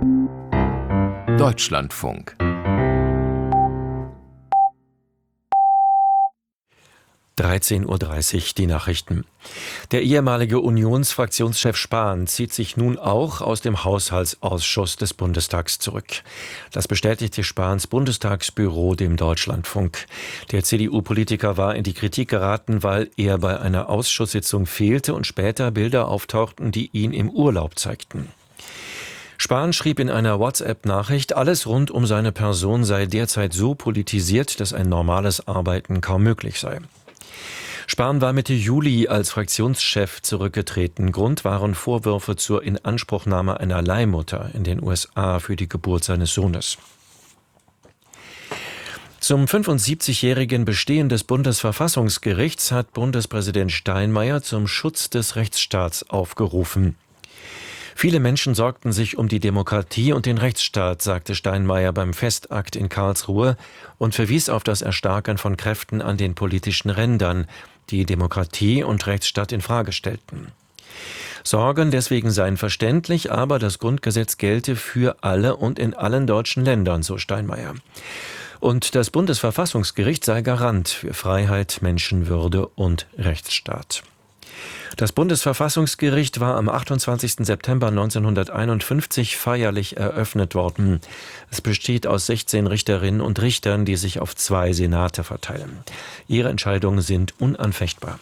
Deutschlandfunk. 13:30 Uhr die Nachrichten. Der ehemalige Unionsfraktionschef Spahn zieht sich nun auch aus dem Haushaltsausschuss des Bundestags zurück. Das bestätigte Spahns Bundestagsbüro dem Deutschlandfunk. Der CDU-Politiker war in die Kritik geraten, weil er bei einer Ausschusssitzung fehlte und später Bilder auftauchten, die ihn im Urlaub zeigten. Spahn schrieb in einer WhatsApp-Nachricht, alles rund um seine Person sei derzeit so politisiert, dass ein normales Arbeiten kaum möglich sei. Spahn war Mitte Juli als Fraktionschef zurückgetreten. Grund waren Vorwürfe zur Inanspruchnahme einer Leihmutter in den USA für die Geburt seines Sohnes. Zum 75-jährigen Bestehen des Bundesverfassungsgerichts hat Bundespräsident Steinmeier zum Schutz des Rechtsstaats aufgerufen. Viele Menschen sorgten sich um die Demokratie und den Rechtsstaat, sagte Steinmeier beim Festakt in Karlsruhe und verwies auf das Erstarken von Kräften an den politischen Rändern, die Demokratie und Rechtsstaat in Frage stellten. Sorgen deswegen seien verständlich, aber das Grundgesetz gelte für alle und in allen deutschen Ländern, so Steinmeier. Und das Bundesverfassungsgericht sei Garant für Freiheit, Menschenwürde und Rechtsstaat. Das Bundesverfassungsgericht war am 28. September 1951 feierlich eröffnet worden. Es besteht aus 16 Richterinnen und Richtern, die sich auf 2 Senate verteilen. Ihre Entscheidungen sind unanfechtbar.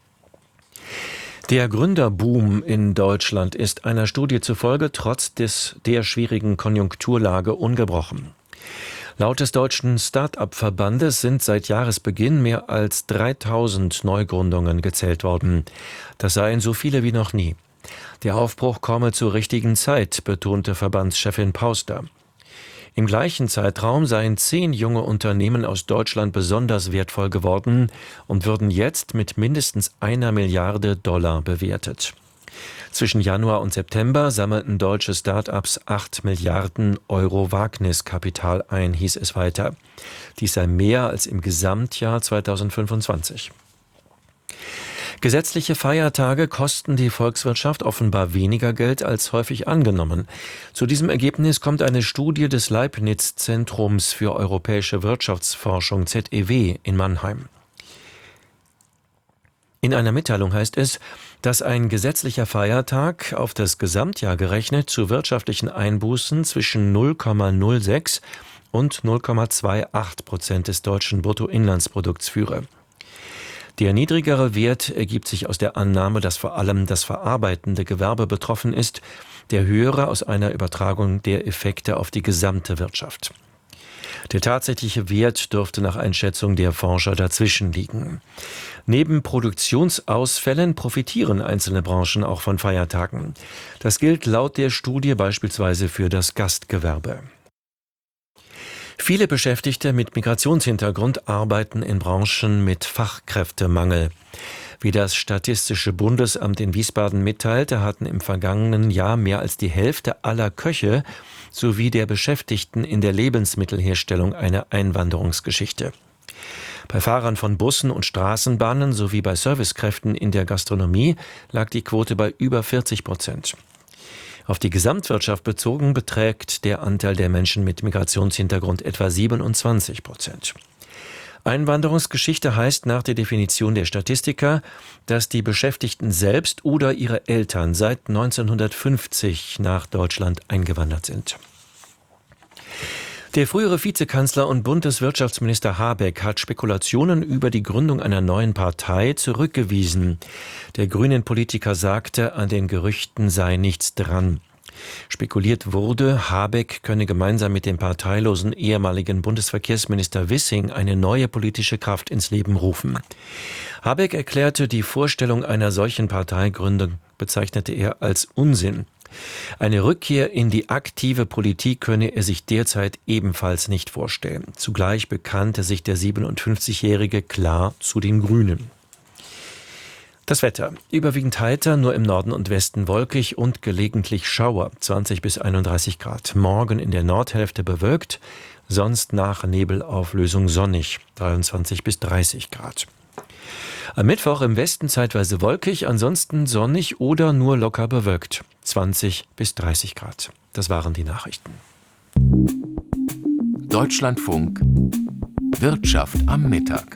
Der Gründerboom in Deutschland ist einer Studie zufolge trotz der schwierigen Konjunkturlage ungebrochen. Laut des Deutschen Start-up-Verbandes sind seit Jahresbeginn mehr als 3000 Neugründungen gezählt worden. Das seien so viele wie noch nie. Der Aufbruch komme zur richtigen Zeit, betonte Verbandschefin Pauster. Im gleichen Zeitraum seien 10 junge Unternehmen aus Deutschland besonders wertvoll geworden und würden jetzt mit mindestens $1 Milliarde bewertet. Zwischen Januar und September sammelten deutsche Start-ups 8 Milliarden Euro Wagniskapital ein, hieß es weiter. Dies sei mehr als im Gesamtjahr 2025. Gesetzliche Feiertage kosten die Volkswirtschaft offenbar weniger Geld als häufig angenommen. Zu diesem Ergebnis kommt eine Studie des Leibniz-Zentrums für europäische Wirtschaftsforschung ZEW in Mannheim. In einer Mitteilung heißt es, dass ein gesetzlicher Feiertag auf das Gesamtjahr gerechnet zu wirtschaftlichen Einbußen zwischen 0,06 und 0,28% des deutschen Bruttoinlandsprodukts führe. Der niedrigere Wert ergibt sich aus der Annahme, dass vor allem das verarbeitende Gewerbe betroffen ist, der höhere aus einer Übertragung der Effekte auf die gesamte Wirtschaft. Der tatsächliche Wert dürfte nach Einschätzung der Forscher dazwischen liegen. Neben Produktionsausfällen profitieren einzelne Branchen auch von Feiertagen. Das gilt laut der Studie beispielsweise für das Gastgewerbe. Viele Beschäftigte mit Migrationshintergrund arbeiten in Branchen mit Fachkräftemangel. Wie das Statistische Bundesamt in Wiesbaden mitteilte, hatten im vergangenen Jahr mehr als die Hälfte aller Köche sowie der Beschäftigten in der Lebensmittelherstellung eine Einwanderungsgeschichte. Bei Fahrern von Bussen und Straßenbahnen sowie bei Servicekräften in der Gastronomie lag die Quote bei über 40%. Auf die Gesamtwirtschaft bezogen beträgt der Anteil der Menschen mit Migrationshintergrund etwa 27%. Einwanderungsgeschichte heißt nach der Definition der Statistiker, dass die Beschäftigten selbst oder ihre Eltern seit 1950 nach Deutschland eingewandert sind. Der frühere Vizekanzler und Bundeswirtschaftsminister Habeck hat Spekulationen über die Gründung einer neuen Partei zurückgewiesen. Der Grünen-Politiker sagte, an den Gerüchten sei nichts dran. Spekuliert wurde, Habeck könne gemeinsam mit dem parteilosen ehemaligen Bundesverkehrsminister Wissing eine neue politische Kraft ins Leben rufen. Habeck erklärte, die Vorstellung einer solchen Parteigründung bezeichnete er als Unsinn. Eine Rückkehr in die aktive Politik könne er sich derzeit ebenfalls nicht vorstellen. Zugleich bekannte sich der 57-Jährige klar zu den Grünen. Das Wetter. Überwiegend heiter, nur im Norden und Westen wolkig und gelegentlich Schauer, 20 bis 31 Grad. Morgen in der Nordhälfte bewölkt, sonst nach Nebelauflösung sonnig, 23 bis 30 Grad. Am Mittwoch im Westen zeitweise wolkig, ansonsten sonnig oder nur locker bewölkt. 20 bis 30 Grad. Das waren die Nachrichten. Deutschlandfunk Wirtschaft am Mittag.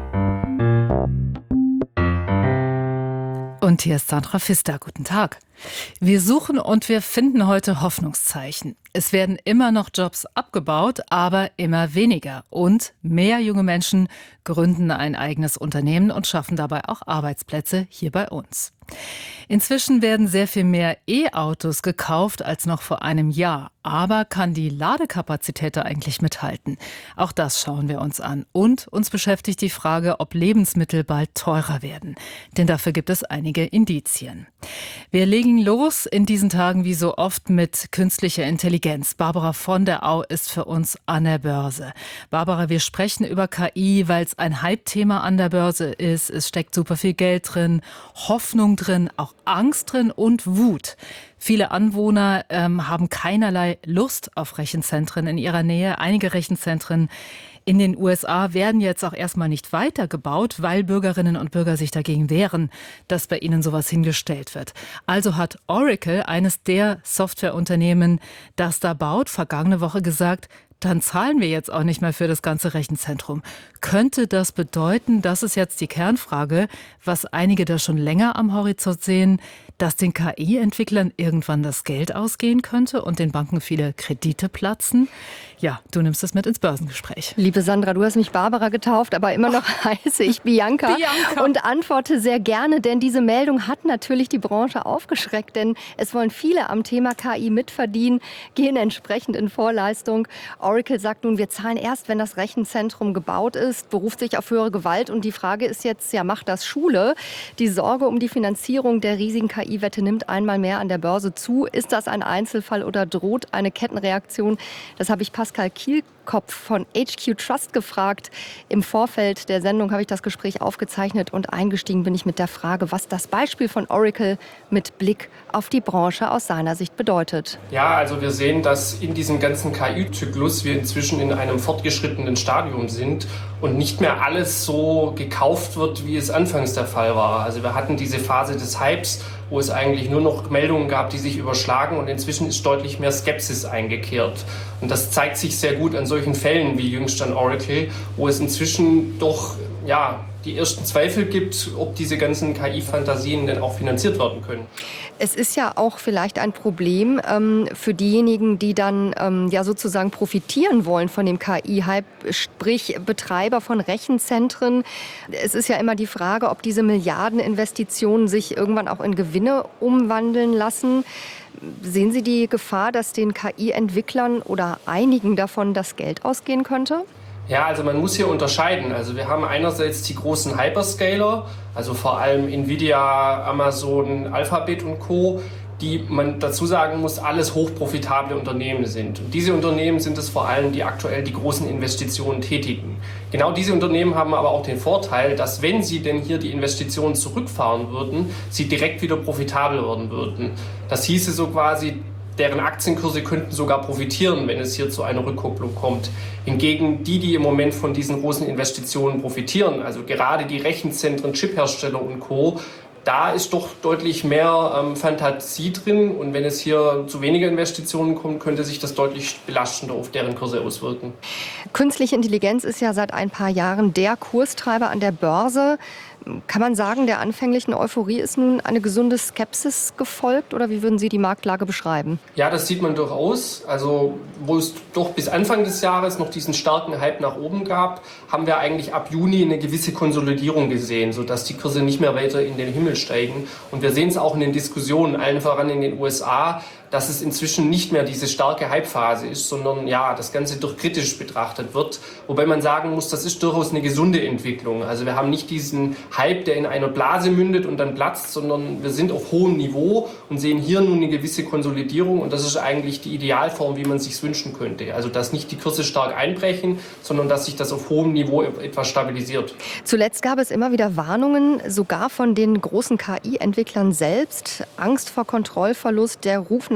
Und hier ist Sandra Pfister. Guten Tag. Wir suchen und wir finden heute Hoffnungszeichen. Es werden immer noch Jobs abgebaut, aber immer weniger. Und mehr junge Menschen gründen ein eigenes Unternehmen und schaffen dabei auch Arbeitsplätze hier bei uns. Inzwischen werden sehr viel mehr E-Autos gekauft als noch vor einem Jahr. Aber kann die Ladekapazität da eigentlich mithalten? Auch das schauen wir uns an. Und uns beschäftigt die Frage, ob Lebensmittel bald teurer werden. Denn dafür gibt es einige Indizien. Wir legen los in diesen Tagen wie so oft mit künstlicher Intelligenz. Barbara von der Au ist für uns an der Börse. Barbara, wir sprechen über KI, weil es ein Hype-Thema an der Börse ist. Es steckt super viel Geld drin, Hoffnung drin, auch Angst drin und Wut. Viele Anwohner haben keinerlei Lust auf Rechenzentren in ihrer Nähe. Einige Rechenzentren in den USA werden jetzt auch erstmal nicht weitergebaut, weil Bürgerinnen und Bürger sich dagegen wehren, dass bei ihnen sowas hingestellt wird. Also hat Oracle, eines der Softwareunternehmen, das da baut, vergangene Woche gesagt, dann zahlen wir jetzt auch nicht mehr für das ganze Rechenzentrum. Könnte das bedeuten, das ist jetzt die Kernfrage, was einige da schon länger am Horizont sehen, dass den KI-Entwicklern irgendwann das Geld ausgehen könnte und den Banken viele Kredite platzen? Ja, du nimmst das mit ins Börsengespräch. Liebe Sandra, du hast mich Barbara getauft, aber immer noch heiße ich Bianca und antworte sehr gerne, denn diese Meldung hat natürlich die Branche aufgeschreckt, denn es wollen viele am Thema KI mitverdienen, gehen entsprechend in Vorleistung. Oracle sagt nun, wir zahlen erst, wenn das Rechenzentrum gebaut ist, beruft sich auf höhere Gewalt und die Frage ist jetzt, ja, macht das Schule? Die Sorge um die Finanzierung der riesigen KI-Wette nimmt einmal mehr an der Börse zu. Ist das ein Einzelfall oder droht eine Kettenreaktion? Das habe ich Pascal Kielkopf von HQ Trust gefragt. Im Vorfeld der Sendung habe ich das Gespräch aufgezeichnet und eingestiegen bin ich mit der Frage, was das Beispiel von Oracle mit Blick auf die Branche aus seiner Sicht bedeutet. Ja, also wir sehen, dass in diesem ganzen KI-Zyklus wir inzwischen in einem fortgeschrittenen Stadium sind und nicht mehr alles so gekauft wird, wie es anfangs der Fall war. Also wir hatten diese Phase des Hypes, wo es eigentlich nur noch Meldungen gab, die sich überschlagen und inzwischen ist deutlich mehr Skepsis eingekehrt. Und das zeigt sich sehr gut an solchen Fällen wie jüngst an Oracle, wo es inzwischen doch die ersten Zweifel gibt, ob diese ganzen KI-Fantasien denn auch finanziert werden können. Es ist ja auch vielleicht ein Problem für diejenigen, die dann sozusagen profitieren wollen von dem KI-Hype, sprich Betreiber von Rechenzentren. Es ist ja immer die Frage, ob diese Milliardeninvestitionen sich irgendwann auch in Gewinne umwandeln lassen. Sehen Sie die Gefahr, dass den KI-Entwicklern oder einigen davon das Geld ausgehen könnte? Ja, also man muss hier unterscheiden. Also wir haben einerseits die großen Hyperscaler, also vor allem Nvidia, Amazon, Alphabet und Co., die man dazu sagen muss, alles hochprofitable Unternehmen sind. Und diese Unternehmen sind es vor allem, die aktuell die großen Investitionen tätigen. Genau diese Unternehmen haben aber auch den Vorteil, dass wenn sie denn hier die Investitionen zurückfahren würden, sie direkt wieder profitabel werden würden. Das hieße so quasi, deren Aktienkurse könnten sogar profitieren, wenn es hier zu einer Rückkopplung kommt. Hingegen die im Moment von diesen großen Investitionen profitieren, also gerade die Rechenzentren, Chiphersteller und Co., da ist doch deutlich mehr Fantasie drin. Und wenn es hier zu weniger Investitionen kommt, könnte sich das deutlich belastender auf deren Kurse auswirken. Künstliche Intelligenz ist ja seit ein paar Jahren der Kurstreiber an der Börse. Kann man sagen, der anfänglichen Euphorie ist nun eine gesunde Skepsis gefolgt? Oder wie würden Sie die Marktlage beschreiben? Ja, das sieht man durchaus. Also wo es doch bis Anfang des Jahres noch diesen starken Hype nach oben gab, haben wir eigentlich ab Juni eine gewisse Konsolidierung gesehen, sodass die Kurse nicht mehr weiter in den Himmel steigen. Und wir sehen es auch in den Diskussionen, allen voran in den USA, dass es inzwischen nicht mehr diese starke Hype-Phase ist, sondern das Ganze doch kritisch betrachtet wird. Wobei man sagen muss, das ist durchaus eine gesunde Entwicklung. Also wir haben nicht diesen Hype, der in einer Blase mündet und dann platzt, sondern wir sind auf hohem Niveau und sehen hier nun eine gewisse Konsolidierung. Und das ist eigentlich die Idealform, wie man es sich wünschen könnte. Also dass nicht die Kurse stark einbrechen, sondern dass sich das auf hohem Niveau etwas stabilisiert. Zuletzt gab es immer wieder Warnungen, sogar von den großen KI-Entwicklern selbst. Angst vor Kontrollverlust, der Ruf nach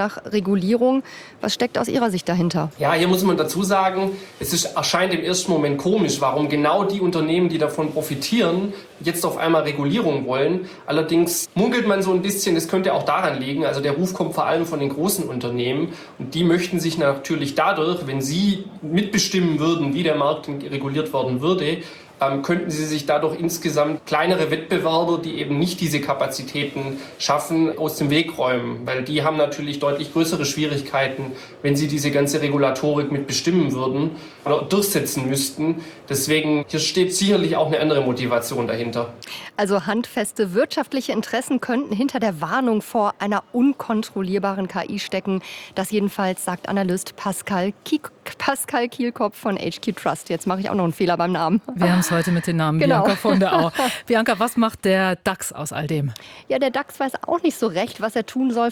nach Regulierung. Was steckt aus Ihrer Sicht dahinter? Ja, hier muss man dazu sagen, erscheint im ersten Moment komisch, warum genau die Unternehmen, die davon profitieren, jetzt auf einmal Regulierung wollen. Allerdings munkelt man so ein bisschen, es könnte auch daran liegen, also der Ruf kommt vor allem von den großen Unternehmen und die möchten sich natürlich dadurch, wenn sie mitbestimmen würden, wie der Markt reguliert werden würde, könnten sie sich dadurch insgesamt kleinere Wettbewerber, die eben nicht diese Kapazitäten schaffen, aus dem Weg räumen. Weil die haben natürlich deutlich größere Schwierigkeiten, wenn sie diese ganze Regulatorik mitbestimmen würden oder durchsetzen müssten. Deswegen, hier steht sicherlich auch eine andere Motivation dahinter. Also handfeste wirtschaftliche Interessen könnten hinter der Warnung vor einer unkontrollierbaren KI stecken. Das jedenfalls sagt Analyst Pascal Kielkopf von HQ Trust. Jetzt mache ich auch noch einen Fehler beim Namen. Wir haben es heute mit den Namen Genau. Bianca von der Au. Bianca, was macht der DAX aus all dem? Ja, der DAX weiß auch nicht so recht, was er tun soll.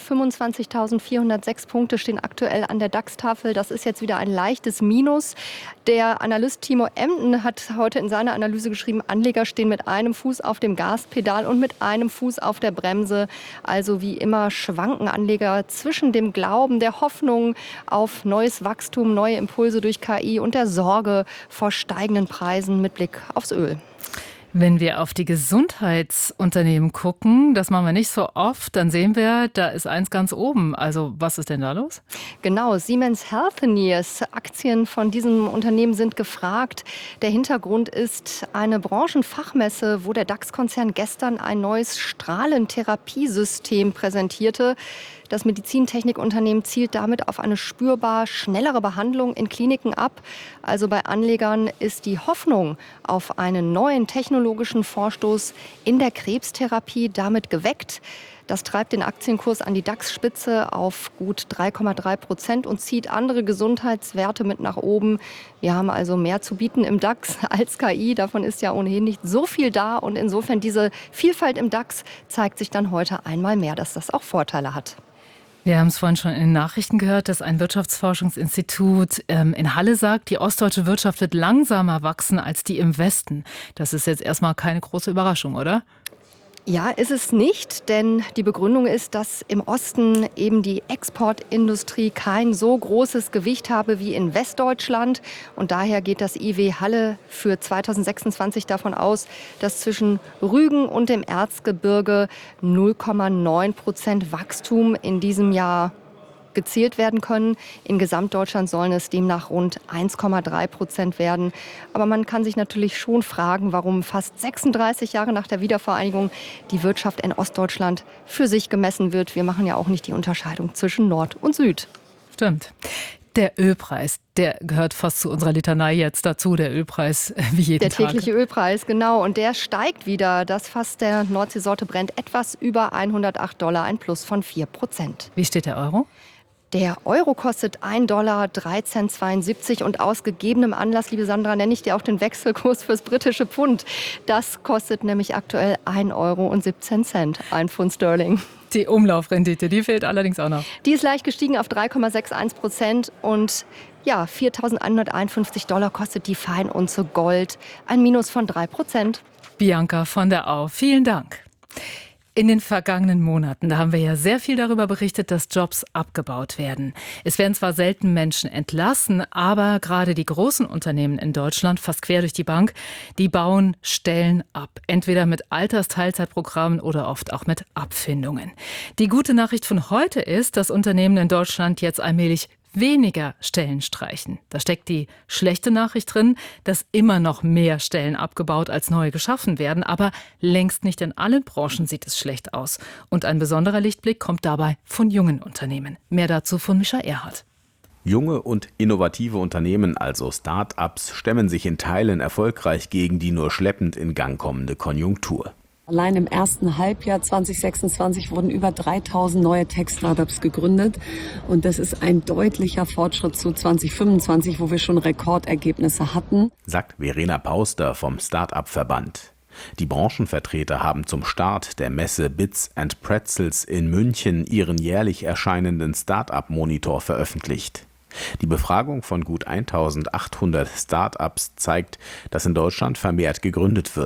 25.406 Punkte stehen aktuell an der DAX-Tafel. Das ist jetzt wieder ein leichtes Minus. Der Analyst Timo Emden hat heute in seiner Analyse geschrieben, Anleger stehen mit einem Fuß auf dem Gaspedal und mit einem Fuß auf der Bremse. Also wie immer schwanken Anleger zwischen dem Glauben, der Hoffnung auf neues Wachstum, neue Impulse durch KI und der Sorge vor steigenden Preisen mit Blick aufs Öl. Wenn wir auf die Gesundheitsunternehmen gucken, das machen wir nicht so oft, dann sehen wir, da ist eins ganz oben. Also was ist denn da los? Genau, Siemens Healthineers, Aktien von diesem Unternehmen sind gefragt. Der Hintergrund ist eine Branchenfachmesse, wo der DAX-Konzern gestern ein neues Strahlentherapiesystem präsentierte. Das Medizintechnikunternehmen zielt damit auf eine spürbar schnellere Behandlung in Kliniken ab. Also bei Anlegern ist die Hoffnung auf einen neuen technologischen Vorstoß in der Krebstherapie damit geweckt. Das treibt den Aktienkurs an die DAX-Spitze auf gut 3,3% und zieht andere Gesundheitswerte mit nach oben. Wir haben also mehr zu bieten im DAX als KI. Davon ist ja ohnehin nicht so viel da. Und insofern diese Vielfalt im DAX zeigt sich dann heute einmal mehr, dass das auch Vorteile hat. Wir haben es vorhin schon in den Nachrichten gehört, dass ein Wirtschaftsforschungsinstitut in Halle sagt, die ostdeutsche Wirtschaft wird langsamer wachsen als die im Westen. Das ist jetzt erstmal keine große Überraschung, oder? Ja, ist es nicht, denn die Begründung ist, dass im Osten eben die Exportindustrie kein so großes Gewicht habe wie in Westdeutschland. Und daher geht das IW Halle für 2026 davon aus, dass zwischen Rügen und dem Erzgebirge 0,9% Wachstum in diesem Jahr gezählt werden können. In Gesamtdeutschland sollen es demnach rund 1,3% werden. Aber man kann sich natürlich schon fragen, warum fast 36 Jahre nach der Wiedervereinigung die Wirtschaft in Ostdeutschland für sich gemessen wird. Wir machen ja auch nicht die Unterscheidung zwischen Nord und Süd. Stimmt. Der Ölpreis, der gehört fast zu unserer Litanei jetzt dazu, der Ölpreis wie jeden Tag. Der tägliche Ölpreis, genau. Und der steigt wieder. Das Fass der Nordseesorte brennt etwas über $108, ein Plus von 4%. Wie steht der Euro? Der Euro kostet $1,1372 und aus gegebenem Anlass, liebe Sandra, nenne ich dir auch den Wechselkurs fürs britische Pfund. Das kostet nämlich aktuell €1,17, ein Pfund Sterling. Die Umlaufrendite, die fehlt allerdings auch noch. Die ist leicht gestiegen auf 3,61% und ja, $4.151 kostet die Feinunze Gold, ein Minus von 3%. Bianca von der Au, vielen Dank. In den vergangenen Monaten, da haben wir ja sehr viel darüber berichtet, dass Jobs abgebaut werden. Es werden zwar selten Menschen entlassen, aber gerade die großen Unternehmen in Deutschland, fast quer durch die Bank, die bauen Stellen ab. Entweder mit Altersteilzeitprogrammen oder oft auch mit Abfindungen. Die gute Nachricht von heute ist, dass Unternehmen in Deutschland jetzt allmählich weniger Stellen streichen. Da steckt die schlechte Nachricht drin, dass immer noch mehr Stellen abgebaut als neue geschaffen werden. Aber längst nicht in allen Branchen sieht es schlecht aus. Und ein besonderer Lichtblick kommt dabei von jungen Unternehmen. Mehr dazu von Mischa Erhardt. Junge und innovative Unternehmen, also Start-ups, stemmen sich in Teilen erfolgreich gegen die nur schleppend in Gang kommende Konjunktur. Allein im ersten Halbjahr 2026 wurden über 3000 neue Tech-Startups gegründet. Und das ist ein deutlicher Fortschritt zu 2025, wo wir schon Rekordergebnisse hatten, sagt Verena Pauster vom Start-up-Verband. Die Branchenvertreter haben zum Start der Messe Bits & Pretzels in München ihren jährlich erscheinenden Start-up-Monitor veröffentlicht. Die Befragung von gut 1800 Start-ups zeigt, dass in Deutschland vermehrt gegründet wird.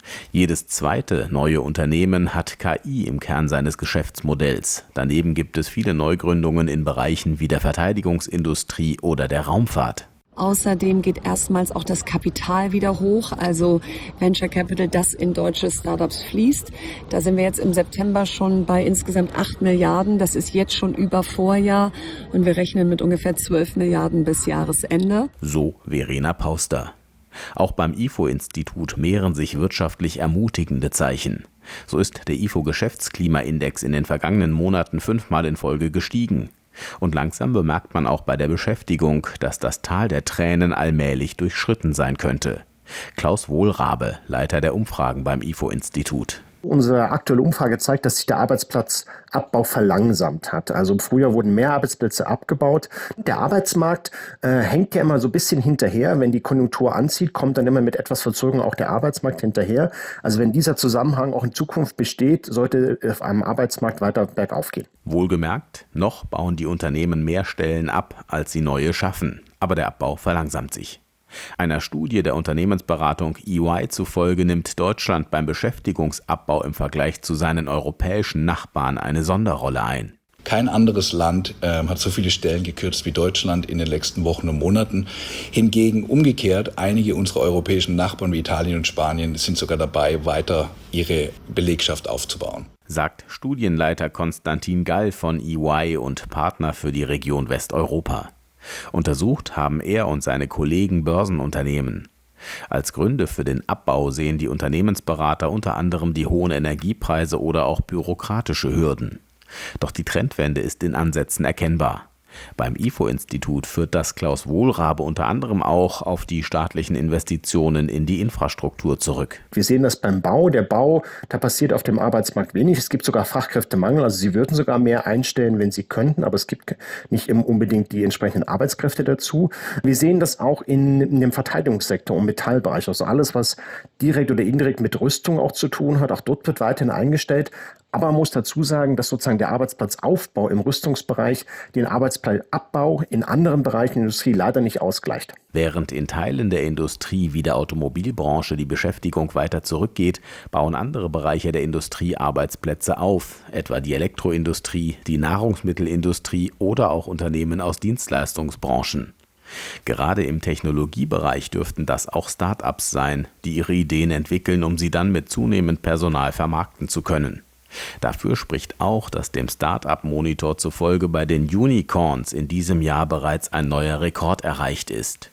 Jedes zweite neue Unternehmen hat KI im Kern seines Geschäftsmodells. Daneben gibt es viele Neugründungen in Bereichen wie der Verteidigungsindustrie oder der Raumfahrt. Außerdem geht erstmals auch das Kapital wieder hoch, also Venture Capital, das in deutsche Startups fließt. Da sind wir jetzt im September schon bei insgesamt 8 Milliarden. Das ist jetzt schon über Vorjahr und wir rechnen mit ungefähr 12 Milliarden bis Jahresende. So Verena Pauster. Auch beim IFO-Institut mehren sich wirtschaftlich ermutigende Zeichen. So ist der IFO-Geschäftsklimaindex in den vergangenen Monaten 5-mal in Folge gestiegen. Und langsam bemerkt man auch bei der Beschäftigung, dass das Tal der Tränen allmählich durchschritten sein könnte. Klaus Wohlrabe, Leiter der Umfragen beim IFO-Institut. Unsere aktuelle Umfrage zeigt, dass sich der Arbeitsplatzabbau verlangsamt hat. Also im Frühjahr wurden mehr Arbeitsplätze abgebaut. Der Arbeitsmarkt hängt ja immer so ein bisschen hinterher. Wenn die Konjunktur anzieht, kommt dann immer mit etwas Verzögerung auch der Arbeitsmarkt hinterher. Also wenn dieser Zusammenhang auch in Zukunft besteht, sollte auf einem Arbeitsmarkt weiter bergauf gehen. Wohlgemerkt, noch bauen die Unternehmen mehr Stellen ab, als sie neue schaffen. Aber der Abbau verlangsamt sich. Einer Studie der Unternehmensberatung EY zufolge nimmt Deutschland beim Beschäftigungsabbau im Vergleich zu seinen europäischen Nachbarn eine Sonderrolle ein. Kein anderes Land hat so viele Stellen gekürzt wie Deutschland in den letzten Wochen und Monaten. Hingegen umgekehrt, einige unserer europäischen Nachbarn wie Italien und Spanien sind sogar dabei, weiter ihre Belegschaft aufzubauen. Sagt Studienleiter Konstantin Gall von EY und Partner für die Region Westeuropa. Untersucht haben er und seine Kollegen Börsenunternehmen. Als Gründe für den Abbau sehen die Unternehmensberater unter anderem die hohen Energiepreise oder auch bürokratische Hürden. Doch die Trendwende ist in Ansätzen erkennbar. Beim IFO-Institut führt das Klaus Wohlrabe unter anderem auch auf die staatlichen Investitionen in die Infrastruktur zurück. Wir sehen das beim Bau. Der Bau, da passiert auf dem Arbeitsmarkt wenig. Es gibt sogar Fachkräftemangel. Also sie würden sogar mehr einstellen, wenn sie könnten, aber es gibt nicht unbedingt die entsprechenden Arbeitskräfte dazu. Wir sehen das auch in dem Verteidigungssektor und Metallbereich. Also alles, was direkt oder indirekt mit Rüstung auch zu tun hat. Auch dort wird weiterhin eingestellt. Aber man muss dazu sagen, dass sozusagen der Arbeitsplatzaufbau im Rüstungsbereich den Arbeitsplatzabbau in anderen Bereichen der Industrie leider nicht ausgleicht. Während in Teilen der Industrie wie der Automobilbranche die Beschäftigung weiter zurückgeht, bauen andere Bereiche der Industrie Arbeitsplätze auf, etwa die Elektroindustrie, die Nahrungsmittelindustrie oder auch Unternehmen aus Dienstleistungsbranchen. Gerade im Technologiebereich dürften das auch Start-ups sein, die ihre Ideen entwickeln, um sie dann mit zunehmend Personal vermarkten zu können. Dafür spricht auch, dass dem Start-up-Monitor zufolge bei den Unicorns in diesem Jahr bereits ein neuer Rekord erreicht ist.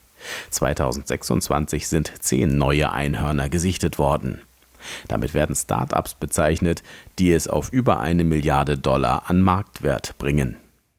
2026 sind 10 neue Einhörner gesichtet worden. Damit werden Start-ups bezeichnet, die es auf über $1 Milliarde an Marktwert bringen.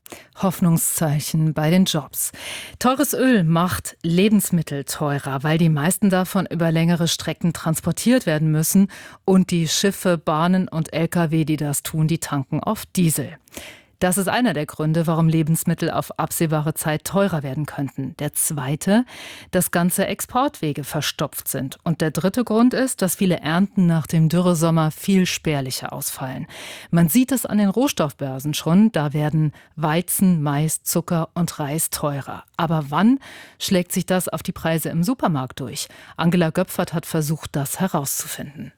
Hoffnungszeichen bei den Jobs. Teures Öl macht Lebensmittel teurer, weil die meisten davon über längere Strecken transportiert werden müssen und die Schiffe, Bahnen und Lkw, die das tun, die tanken oft Diesel. Das ist einer der Gründe, warum Lebensmittel auf absehbare Zeit teurer werden könnten. Der zweite, dass ganze Exportwege verstopft sind. Und der dritte Grund ist, dass viele Ernten nach dem Dürresommer viel spärlicher ausfallen. Man sieht es an den Rohstoffbörsen schon, da werden Weizen, Mais, Zucker und Reis teurer. Aber wann schlägt sich das auf die Preise im Supermarkt durch? Angela Göpfert hat versucht, das herauszufinden.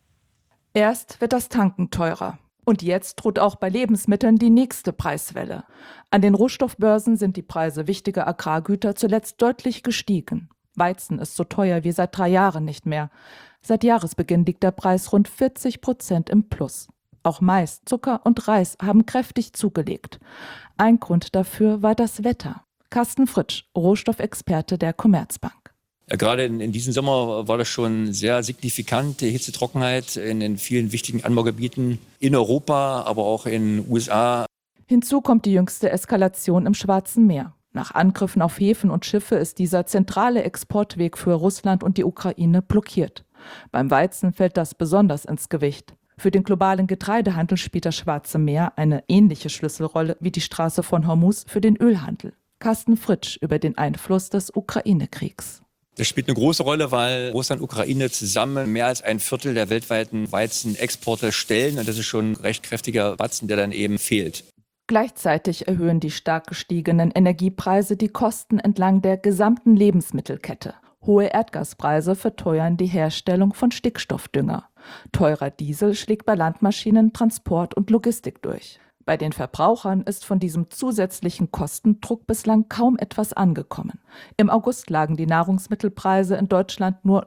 Erst wird das Tanken teurer. Und jetzt droht auch bei Lebensmitteln die nächste Preiswelle. An den Rohstoffbörsen sind die Preise wichtiger Agrargüter zuletzt deutlich gestiegen. Weizen ist so teuer wie seit 3 Jahren nicht mehr. Seit Jahresbeginn liegt der Preis rund 40% im Plus. Auch Mais, Zucker und Reis haben kräftig zugelegt. Ein Grund dafür war das Wetter. Carsten Fritsch, Rohstoffexperte der Commerzbank. Gerade in diesem Sommer war das schon sehr signifikant, die Hitzetrockenheit in den vielen wichtigen Anbaugebieten in Europa, aber auch in den USA. Hinzu kommt die jüngste Eskalation im Schwarzen Meer. Nach Angriffen auf Häfen und Schiffe ist dieser zentrale Exportweg für Russland und die Ukraine blockiert. Beim Weizen fällt das besonders ins Gewicht. Für den globalen Getreidehandel spielt das Schwarze Meer eine ähnliche Schlüsselrolle wie die Straße von Hormuz für den Ölhandel. Carsten Fritsch über den Einfluss des Ukraine-Kriegs. Das spielt eine große Rolle, weil Russland und Ukraine zusammen mehr als 1/4 der weltweiten Weizenexporte stellen. Und das ist schon ein recht kräftiger Batzen, der dann eben fehlt. Gleichzeitig erhöhen die stark gestiegenen Energiepreise die Kosten entlang der gesamten Lebensmittelkette. Hohe Erdgaspreise verteuern die Herstellung von Stickstoffdünger. Teurer Diesel schlägt bei Landmaschinen, Transport und Logistik durch. Bei den Verbrauchern ist von diesem zusätzlichen Kostendruck bislang kaum etwas angekommen. Im August lagen die Nahrungsmittelpreise in Deutschland nur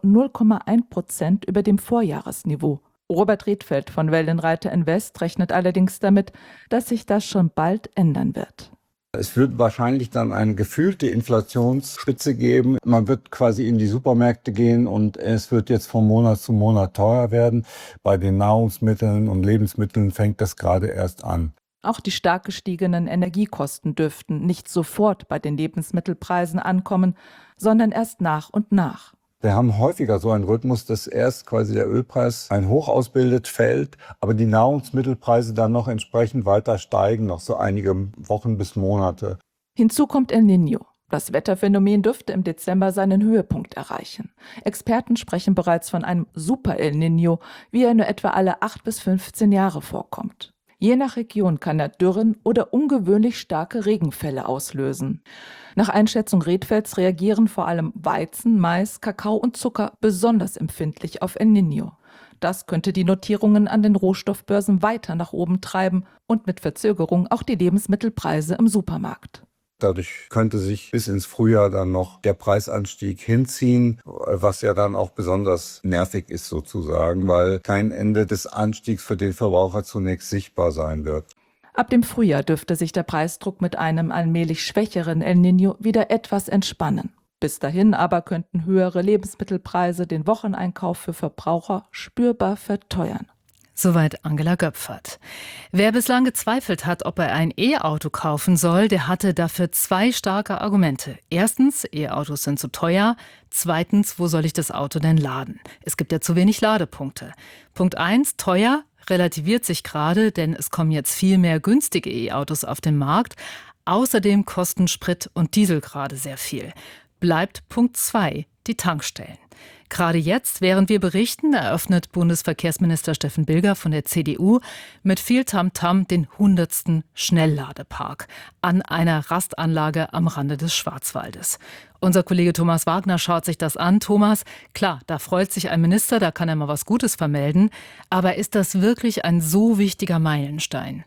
0,1% über dem Vorjahresniveau. Robert Riedfeld von Wellenreiter Invest rechnet allerdings damit, dass sich das schon bald ändern wird. Es wird wahrscheinlich dann eine gefühlte Inflationsspitze geben. Man wird quasi in die Supermärkte gehen und es wird jetzt von Monat zu Monat teurer werden. Bei den Nahrungsmitteln und Lebensmitteln fängt das gerade erst an. Auch die stark gestiegenen Energiekosten dürften nicht sofort bei den Lebensmittelpreisen ankommen, sondern erst nach und nach. Wir haben häufiger so einen Rhythmus, dass erst quasi der Ölpreis ein Hoch ausbildet, fällt, aber die Nahrungsmittelpreise dann noch entsprechend weiter steigen, noch so einige Wochen bis Monate. Hinzu kommt El Niño. Das Wetterphänomen dürfte im Dezember seinen Höhepunkt erreichen. Experten sprechen bereits von einem Super El Niño, wie er nur etwa alle 8 bis 15 Jahre vorkommt. Je nach Region kann er Dürren oder ungewöhnlich starke Regenfälle auslösen. Nach Einschätzung Riedfelds reagieren vor allem Weizen, Mais, Kakao und Zucker besonders empfindlich auf El Niño. Das könnte die Notierungen an den Rohstoffbörsen weiter nach oben treiben und mit Verzögerung auch die Lebensmittelpreise im Supermarkt. Dadurch könnte sich bis ins Frühjahr dann noch der Preisanstieg hinziehen, was ja dann auch besonders nervig ist sozusagen, weil kein Ende des Anstiegs für den Verbraucher zunächst sichtbar sein wird. Ab dem Frühjahr dürfte sich der Preisdruck mit einem allmählich schwächeren El Niño wieder etwas entspannen. Bis dahin aber könnten höhere Lebensmittelpreise den Wocheneinkauf für Verbraucher spürbar verteuern. Soweit Angela Göpfert. Wer bislang gezweifelt hat, ob er ein E-Auto kaufen soll, der hatte dafür 2 starke Argumente. Erstens, E-Autos sind zu teuer. Zweitens, wo soll ich das Auto denn laden? Es gibt ja zu wenig Ladepunkte. Punkt 1, teuer, relativiert sich gerade, denn es kommen jetzt viel mehr günstige E-Autos auf den Markt. Außerdem kosten Sprit und Diesel gerade sehr viel. Bleibt Punkt 2, die Tankstellen. Gerade jetzt, während wir berichten, eröffnet Bundesverkehrsminister Steffen Bilger von der CDU mit viel Tamtam den 100. Schnellladepark an einer Rastanlage am Rande des Schwarzwaldes. Unser Kollege Thomas Wagner schaut sich das an. Thomas, klar, da freut sich ein Minister, da kann er mal was Gutes vermelden. Aber ist das wirklich ein so wichtiger Meilenstein?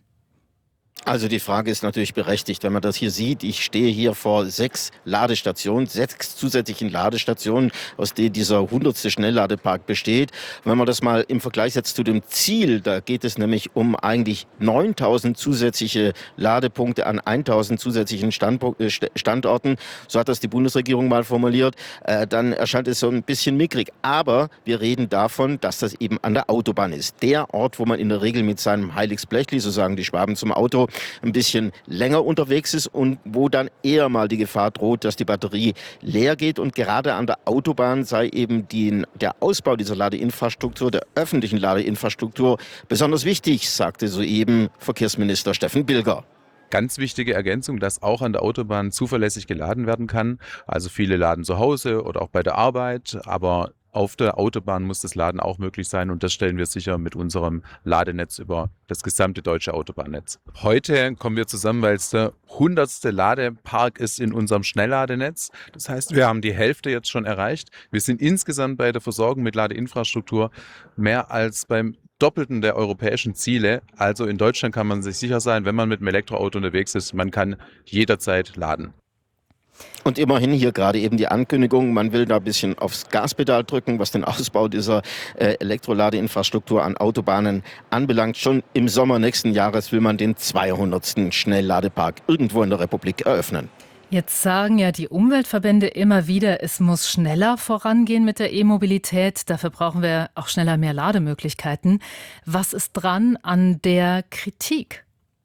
Also die Frage ist natürlich berechtigt, wenn man das hier sieht. Ich stehe hier vor 6 Ladestationen, 6 zusätzlichen Ladestationen, aus denen dieser 100. Schnellladepark besteht. Wenn man das mal im Vergleich setzt zu dem Ziel, da geht es nämlich um eigentlich 9.000 zusätzliche Ladepunkte an 1.000 zusätzlichen Standorten. So hat das die Bundesregierung mal formuliert. Dann erscheint es so ein bisschen mickrig. Aber wir reden davon, dass das eben an der Autobahn ist. Der Ort, wo man in der Regel mit seinem Heiligsblechli, so sagen die Schwaben zum Auto, ein bisschen länger unterwegs ist und wo dann eher mal die Gefahr droht, dass die Batterie leer geht. Und gerade an der Autobahn sei eben der Ausbau dieser Ladeinfrastruktur, der öffentlichen Ladeinfrastruktur, besonders wichtig, sagte soeben Verkehrsminister Steffen Bilger. Ganz wichtige Ergänzung, dass auch an der Autobahn zuverlässig geladen werden kann. Also viele laden zu Hause oder auch bei der Arbeit, aber auf der Autobahn muss das Laden auch möglich sein und das stellen wir sicher mit unserem Ladenetz über das gesamte deutsche Autobahnnetz. Heute kommen wir zusammen, weil es der 100. Ladepark ist in unserem Schnellladenetz. Das heißt, wir haben die Hälfte jetzt schon erreicht. Wir sind insgesamt bei der Versorgung mit Ladeinfrastruktur mehr als beim Doppelten der europäischen Ziele. Also in Deutschland kann man sich sicher sein, wenn man mit einem Elektroauto unterwegs ist, man kann jederzeit laden. Und immerhin hier gerade eben die Ankündigung, man will da ein bisschen aufs Gaspedal drücken, was den Ausbau dieser Elektroladeinfrastruktur an Autobahnen anbelangt. Schon im Sommer nächsten Jahres will man den 200. Schnellladepark irgendwo in der Republik eröffnen. Jetzt sagen ja die Umweltverbände immer wieder, es muss schneller vorangehen mit der E-Mobilität. Dafür brauchen wir auch schneller mehr Lademöglichkeiten. Was ist dran an der Kritik?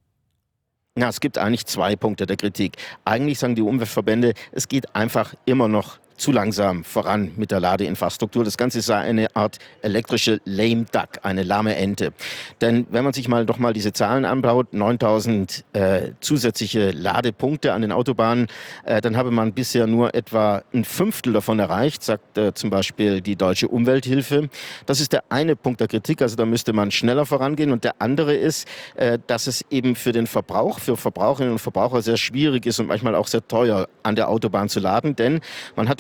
Ja, es gibt eigentlich 2 Punkte der Kritik. Eigentlich sagen die Umweltverbände, es geht einfach immer noch zu langsam voran mit der Ladeinfrastruktur. Das Ganze sei eine Art elektrische lame duck, eine lahme Ente. Denn wenn man sich doch mal diese Zahlen anschaut, 9.000 zusätzliche Ladepunkte an den Autobahnen, dann habe man bisher nur etwa ein Fünftel davon erreicht, sagt zum Beispiel die Deutsche Umwelthilfe. Das ist der eine Punkt der Kritik, also da müsste man schneller vorangehen. Und der andere ist, dass es eben für den Verbrauch, für Verbraucherinnen und Verbraucher sehr schwierig ist und manchmal auch sehr teuer an der Autobahn zu laden, denn man hat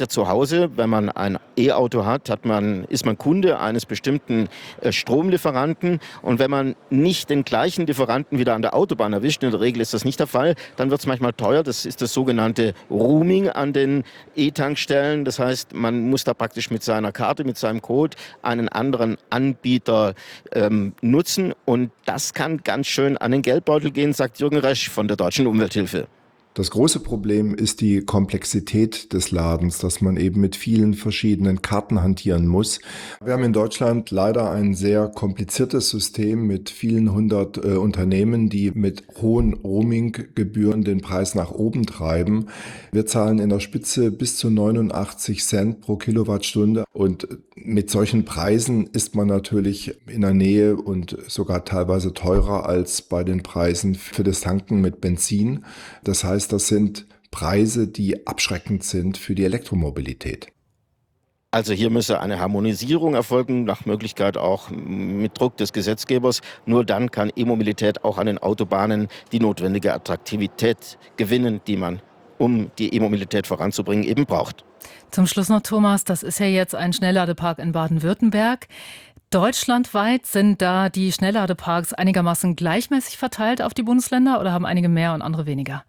jeder zu Hause, wenn man ein E-Auto hat, ist man Kunde eines bestimmten Stromlieferanten. Und wenn man nicht den gleichen Lieferanten wieder an der Autobahn erwischt, in der Regel ist das nicht der Fall, dann wird es manchmal teuer. Das ist das sogenannte Roaming an den E-Tankstellen. Das heißt, man muss da praktisch mit seiner Karte, mit seinem Code einen anderen Anbieter nutzen. Und das kann ganz schön an den Geldbeutel gehen, sagt Jürgen Resch von der Deutschen Umwelthilfe. Das große Problem ist die Komplexität des Ladens, dass man eben mit vielen verschiedenen Karten hantieren muss. Wir haben in Deutschland leider ein sehr kompliziertes System mit vielen hundert Unternehmen, die mit hohen Roaming-Gebühren den Preis nach oben treiben. Wir zahlen in der Spitze bis zu 89 Cent pro Kilowattstunde und mit solchen Preisen ist man natürlich in der Nähe und sogar teilweise teurer als bei den Preisen für das Tanken mit Benzin. Das heißt, das sind Preise, die abschreckend sind für die Elektromobilität. Also hier müsse eine Harmonisierung erfolgen, nach Möglichkeit auch mit Druck des Gesetzgebers. Nur dann kann E-Mobilität auch an den Autobahnen die notwendige Attraktivität gewinnen, die man, um die E-Mobilität voranzubringen, eben braucht. Zum Schluss noch, Thomas, das ist ja jetzt ein Schnellladepark in Baden-Württemberg. Deutschlandweit sind da die Schnellladeparks einigermaßen gleichmäßig verteilt auf die Bundesländer oder haben einige mehr und andere weniger?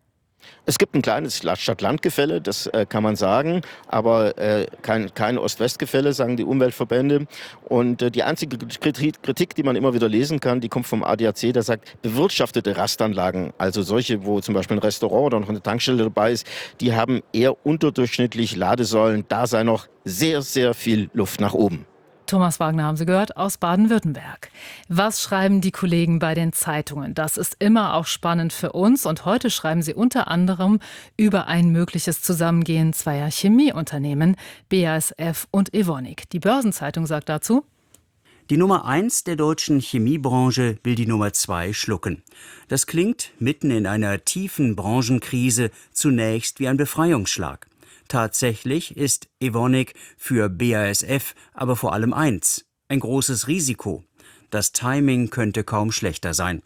Es gibt ein kleines Stadt-Land-Gefälle, das kann man sagen, aber kein Ost-West-Gefälle, sagen die Umweltverbände. Und die einzige Kritik, die man immer wieder lesen kann, die kommt vom ADAC, der sagt, bewirtschaftete Rastanlagen, also solche, wo zum Beispiel ein Restaurant oder noch eine Tankstelle dabei ist, die haben eher unterdurchschnittlich Ladesäulen. Da sei noch sehr, sehr viel Luft nach oben. Thomas Wagner haben Sie gehört, aus Baden-Württemberg. Was schreiben die Kollegen bei den Zeitungen? Das ist immer auch spannend für uns. Und heute schreiben sie unter anderem über ein mögliches Zusammengehen zweier Chemieunternehmen, BASF und Evonik. Die Börsenzeitung sagt dazu: Die Nummer 1 der deutschen Chemiebranche will die Nummer 2 schlucken. Das klingt mitten in einer tiefen Branchenkrise zunächst wie ein Befreiungsschlag. Tatsächlich ist Evonik für BASF aber vor allem eins: ein großes Risiko. Das Timing könnte kaum schlechter sein.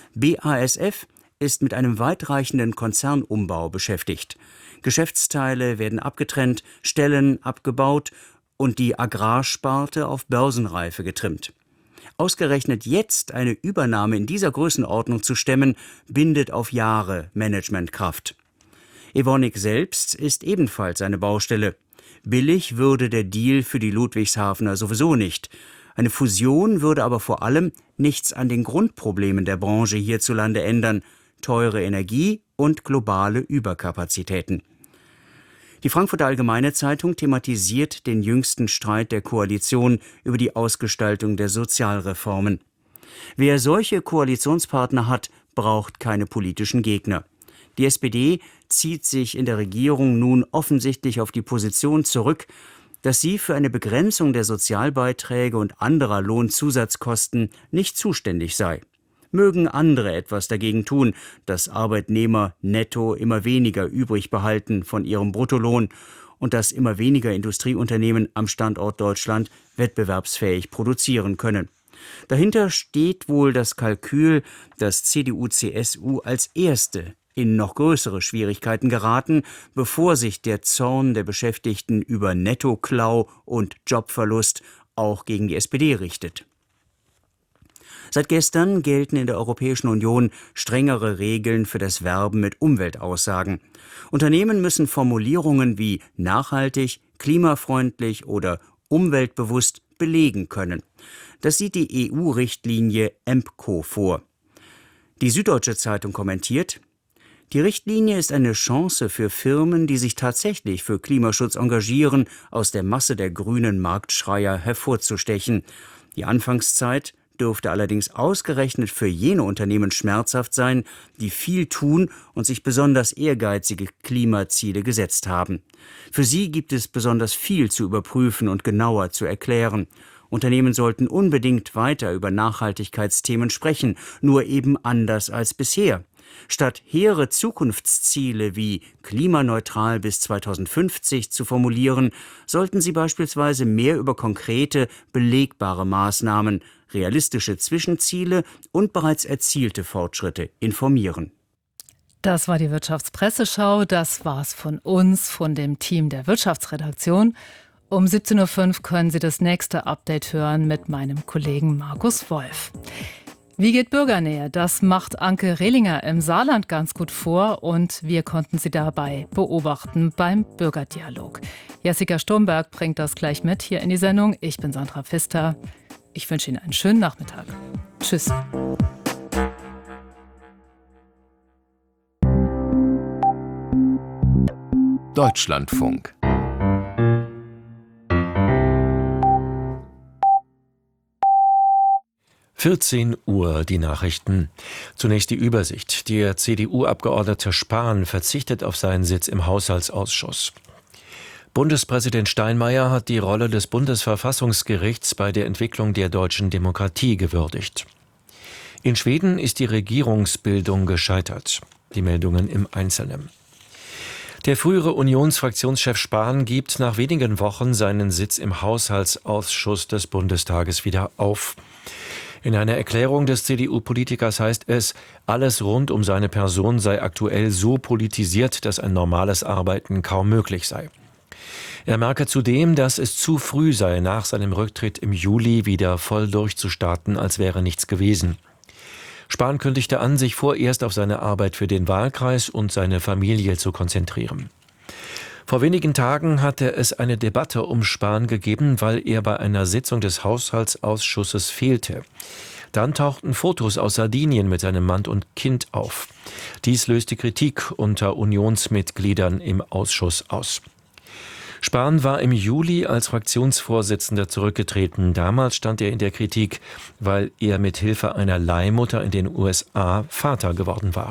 BASF ist mit einem weitreichenden Konzernumbau beschäftigt. Geschäftsteile werden abgetrennt, Stellen abgebaut und die Agrarsparte auf Börsenreife getrimmt. Ausgerechnet jetzt eine Übernahme in dieser Größenordnung zu stemmen, bindet auf Jahre Managementkraft. Evonik selbst ist ebenfalls eine Baustelle. Billig würde der Deal für die Ludwigshafener sowieso nicht. Eine Fusion würde aber vor allem nichts an den Grundproblemen der Branche hierzulande ändern: teure Energie und globale Überkapazitäten. Die Frankfurter Allgemeine Zeitung thematisiert den jüngsten Streit der Koalition über die Ausgestaltung der Sozialreformen. Wer solche Koalitionspartner hat, braucht keine politischen Gegner. Die SPD zieht sich in der Regierung nun offensichtlich auf die Position zurück, dass sie für eine Begrenzung der Sozialbeiträge und anderer Lohnzusatzkosten nicht zuständig sei. Mögen andere etwas dagegen tun, dass Arbeitnehmer netto immer weniger übrig behalten von ihrem Bruttolohn und dass immer weniger Industrieunternehmen am Standort Deutschland wettbewerbsfähig produzieren können. Dahinter steht wohl das Kalkül, dass CDU/CSU als erste in noch größere Schwierigkeiten geraten, bevor sich der Zorn der Beschäftigten über Nettoklau und Jobverlust auch gegen die SPD richtet. Seit gestern gelten in der Europäischen Union strengere Regeln für das Werben mit Umweltaussagen. Unternehmen müssen Formulierungen wie nachhaltig, klimafreundlich oder umweltbewusst belegen können. Das sieht die EU-Richtlinie EMPCO vor. Die Süddeutsche Zeitung kommentiert: Die Richtlinie ist eine Chance für Firmen, die sich tatsächlich für Klimaschutz engagieren, aus der Masse der grünen Marktschreier hervorzustechen. Die Anfangszeit dürfte allerdings ausgerechnet für jene Unternehmen schmerzhaft sein, die viel tun und sich besonders ehrgeizige Klimaziele gesetzt haben. Für sie gibt es besonders viel zu überprüfen und genauer zu erklären. Unternehmen sollten unbedingt weiter über Nachhaltigkeitsthemen sprechen, nur eben anders als bisher. Statt hehre Zukunftsziele wie klimaneutral bis 2050 zu formulieren, sollten sie beispielsweise mehr über konkrete, belegbare Maßnahmen, realistische Zwischenziele und bereits erzielte Fortschritte informieren. Das war die Wirtschaftspresseschau. Das war's von uns, von dem Team der Wirtschaftsredaktion. Um 17.05 Uhr können Sie das nächste Update hören mit meinem Kollegen Markus Wolf. Wie geht Bürgernähe? Das macht Anke Rehlinger im Saarland ganz gut vor und wir konnten sie dabei beobachten beim Bürgerdialog. Jessica Sturmberg bringt das gleich mit hier in die Sendung. Ich bin Sandra Pfister. Ich wünsche Ihnen einen schönen Nachmittag. Tschüss. Deutschlandfunk. Uhr die Nachrichten. Zunächst die Übersicht. Der CDU-Abgeordnete Spahn verzichtet auf seinen Sitz im Haushaltsausschuss. Bundespräsident Steinmeier hat die Rolle des Bundesverfassungsgerichts bei der Entwicklung der deutschen Demokratie gewürdigt. In Schweden ist die Regierungsbildung gescheitert. Die Meldungen im Einzelnen. Der frühere Unionsfraktionschef Spahn gibt nach wenigen Wochen seinen Sitz im Haushaltsausschuss des Bundestages wieder auf. In einer Erklärung des CDU-Politikers heißt es, alles rund um seine Person sei aktuell so politisiert, dass ein normales Arbeiten kaum möglich sei. Er merke zudem, dass es zu früh sei, nach seinem Rücktritt im Juli wieder voll durchzustarten, als wäre nichts gewesen. Spahn kündigte an, sich vorerst auf seine Arbeit für den Wahlkreis und seine Familie zu konzentrieren. Vor wenigen Tagen hatte es eine Debatte um Spahn gegeben, weil er bei einer Sitzung des Haushaltsausschusses fehlte. Dann tauchten Fotos aus Sardinien mit seinem Mann und Kind auf. Dies löste Kritik unter Unionsmitgliedern im Ausschuss aus. Spahn war im Juli als Fraktionsvorsitzender zurückgetreten. Damals stand er in der Kritik, weil er mit Hilfe einer Leihmutter in den USA Vater geworden war.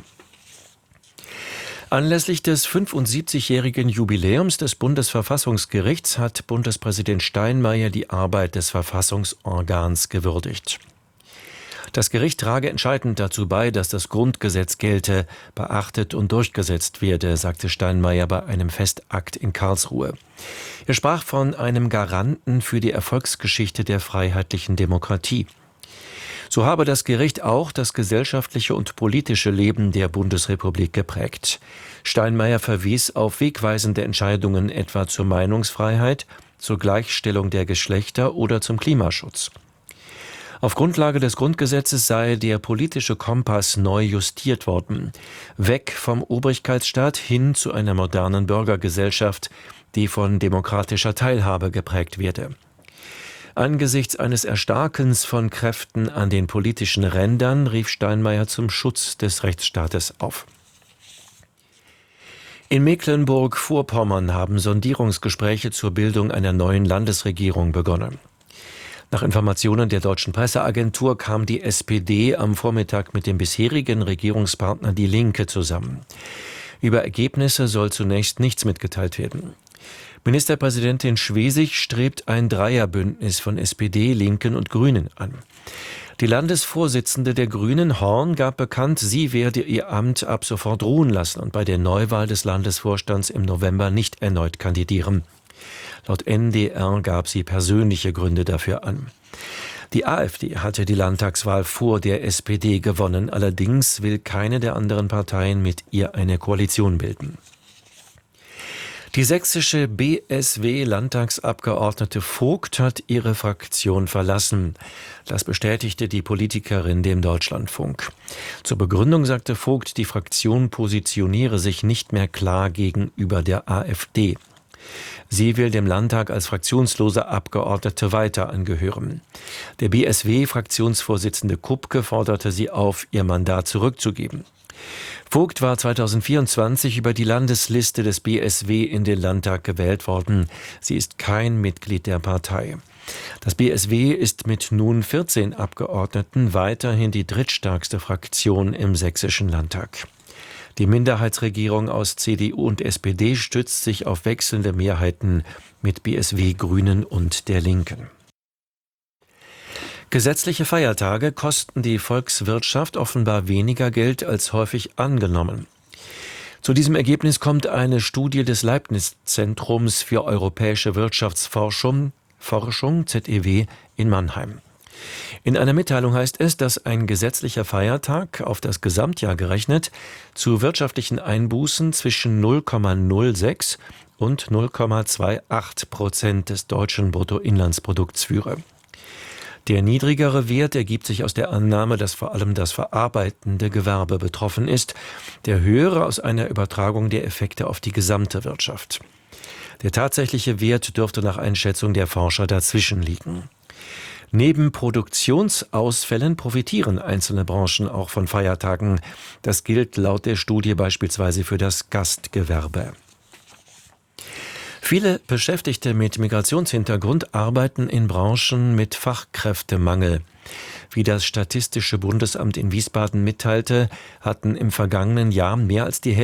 Anlässlich des 75-jährigen Jubiläums des Bundesverfassungsgerichts hat Bundespräsident Steinmeier die Arbeit des Verfassungsorgans gewürdigt. Das Gericht trage entscheidend dazu bei, dass das Grundgesetz gelte, beachtet und durchgesetzt werde, sagte Steinmeier bei einem Festakt in Karlsruhe. Er sprach von einem Garanten für die Erfolgsgeschichte der freiheitlichen Demokratie. So habe das Gericht auch das gesellschaftliche und politische Leben der Bundesrepublik geprägt. Steinmeier verwies auf wegweisende Entscheidungen etwa zur Meinungsfreiheit, zur Gleichstellung der Geschlechter oder zum Klimaschutz. Auf Grundlage des Grundgesetzes sei der politische Kompass neu justiert worden. Weg vom Obrigkeitsstaat hin zu einer modernen Bürgergesellschaft, die von demokratischer Teilhabe geprägt werde. Angesichts eines Erstarkens von Kräften an den politischen Rändern rief Steinmeier zum Schutz des Rechtsstaates auf. In Mecklenburg-Vorpommern haben Sondierungsgespräche zur Bildung einer neuen Landesregierung begonnen. Nach Informationen der Deutschen Presseagentur kam die SPD am Vormittag mit dem bisherigen Regierungspartner Die Linke zusammen. Über Ergebnisse soll zunächst nichts mitgeteilt werden. Ministerpräsidentin Schwesig strebt ein Dreierbündnis von SPD, Linken und Grünen an. Die Landesvorsitzende der Grünen, Horn, gab bekannt, sie werde ihr Amt ab sofort ruhen lassen und bei der Neuwahl des Landesvorstands im November nicht erneut kandidieren. Laut NDR gab sie persönliche Gründe dafür an. Die AfD hatte die Landtagswahl vor der SPD gewonnen, allerdings will keine der anderen Parteien mit ihr eine Koalition bilden. Die sächsische BSW-Landtagsabgeordnete Vogt hat ihre Fraktion verlassen. Das bestätigte die Politikerin dem Deutschlandfunk. Zur Begründung sagte Vogt, die Fraktion positioniere sich nicht mehr klar gegenüber der AfD. Sie will dem Landtag als fraktionslose Abgeordnete weiter angehören. Der BSW-Fraktionsvorsitzende Kupke forderte sie auf, ihr Mandat zurückzugeben. Vogt war 2024 über die Landesliste des BSW in den Landtag gewählt worden. Sie ist kein Mitglied der Partei. Das BSW ist mit nun 14 Abgeordneten weiterhin die drittstärkste Fraktion im sächsischen Landtag. Die Minderheitsregierung aus CDU und SPD stützt sich auf wechselnde Mehrheiten mit BSW, Grünen und der Linken. Gesetzliche Feiertage kosten die Volkswirtschaft offenbar weniger Geld als häufig angenommen. Zu diesem Ergebnis kommt eine Studie des Leibniz-Zentrums für europäische Wirtschaftsforschung, ZEW, in Mannheim. In einer Mitteilung heißt es, dass ein gesetzlicher Feiertag auf das Gesamtjahr gerechnet zu wirtschaftlichen Einbußen zwischen 0,06 und 0,28% des deutschen Bruttoinlandsprodukts führe. Der niedrigere Wert ergibt sich aus der Annahme, dass vor allem das verarbeitende Gewerbe betroffen ist, der höhere aus einer Übertragung der Effekte auf die gesamte Wirtschaft. Der tatsächliche Wert dürfte nach Einschätzung der Forscher dazwischen liegen. Neben Produktionsausfällen profitieren einzelne Branchen auch von Feiertagen. Das gilt laut der Studie beispielsweise für das Gastgewerbe. Viele Beschäftigte mit Migrationshintergrund arbeiten in Branchen mit Fachkräftemangel. Wie das Statistische Bundesamt in Wiesbaden mitteilte, hatten im vergangenen Jahr mehr als die